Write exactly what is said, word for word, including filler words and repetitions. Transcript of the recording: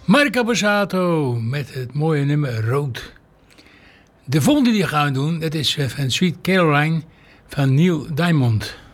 Marco Borsato met het mooie nummer Rood. De volgende die we gaan doen, dat is van Sweet Caroline van Neil Diamond.